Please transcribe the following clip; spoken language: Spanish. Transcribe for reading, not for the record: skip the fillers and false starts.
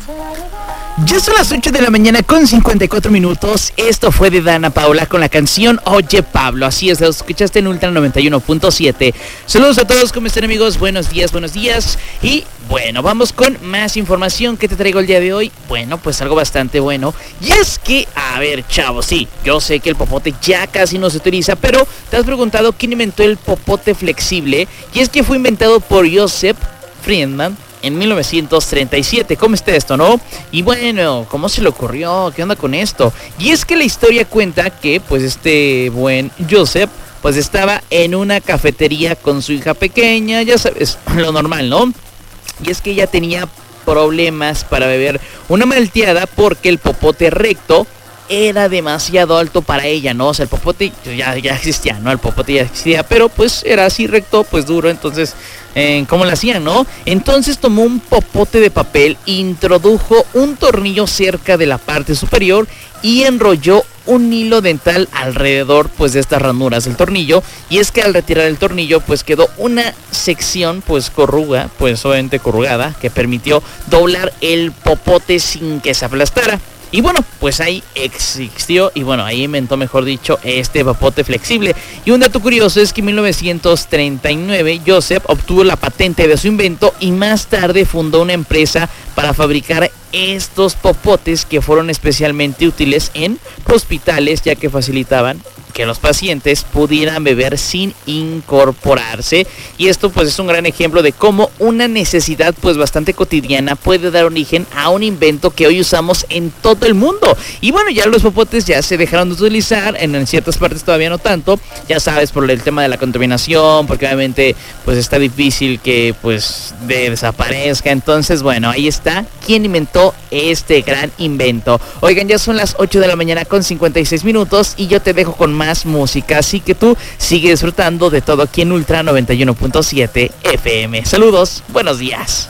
Ya son las 8 de la mañana con 54 minutos. Esto fue de Dana Paola con la canción Oye Pablo. Así es, lo escuchaste en Ultra 91.7. Saludos a todos, ¿cómo están, amigos? Buenos días, buenos días. Y bueno, vamos con más información que te traigo el día de hoy. Bueno, pues algo bastante bueno. Y es que, a ver, chavos, sí, yo sé que el popote ya casi no se utiliza, pero te has preguntado quién inventó el popote flexible. Y es que fue inventado por Joseph Friedman en 1937. ¿Cómo está esto, no? Y bueno, ¿cómo se le ocurrió? ¿Qué onda con esto? Y es que la historia cuenta que, pues, este buen Joseph, pues, estaba en una cafetería con su hija pequeña, ya sabes, lo normal, ¿no? Y es que ella tenía problemas para beber una malteada porque el popote recto era demasiado alto para ella, ¿no? O sea, el popote ya existía, ¿no? El popote ya existía, pero pues era así recto, pues duro, entonces, ¿cómo lo hacían, no? Entonces tomó un popote de papel, introdujo un tornillo cerca de la parte superior y enrolló un hilo dental alrededor, pues, de estas ranuras del tornillo. Y es que al retirar el tornillo, pues quedó una sección, pues, obviamente corrugada, que permitió doblar el popote sin que se aplastara. Y bueno, pues ahí existió, y bueno, ahí inventó, mejor dicho, este popote flexible. Y un dato curioso es que en 1939 Joseph obtuvo la patente de su invento y más tarde fundó una empresa para fabricar estos popotes que fueron especialmente útiles en hospitales, ya que facilitaban que los pacientes pudieran beber sin incorporarse. Y esto pues es un gran ejemplo de cómo una necesidad pues bastante cotidiana puede dar origen a un invento que hoy usamos en todo el mundo. Y bueno, ya los popotes ya se dejaron de utilizar, en ciertas partes todavía no tanto, ya sabes, por el tema de la contaminación, porque obviamente pues está difícil que pues desaparezca. Entonces bueno, ahí está quien inventó este gran invento. Oigan, ya son las 8 de la mañana con 56 minutos y yo te dejo con más música, así que tú sigue disfrutando de todo aquí en Ultra 91.7 FM. Saludos, buenos días.